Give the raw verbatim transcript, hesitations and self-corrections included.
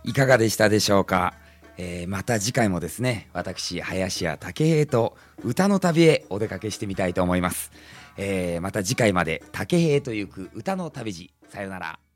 いかがでしたでしょうか。えー、また次回もですね、私林家武平と歌の旅へお出かけしてみたいと思います。えー、また次回まで武平と行く歌の旅路、さよなら。